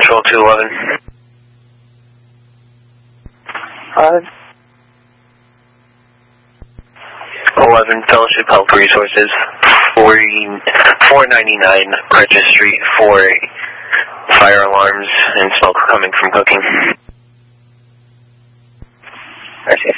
Control 211. 11 Fellowship Health Resources, 499 Regis Street for fire alarms and smoke coming from cooking. Mercy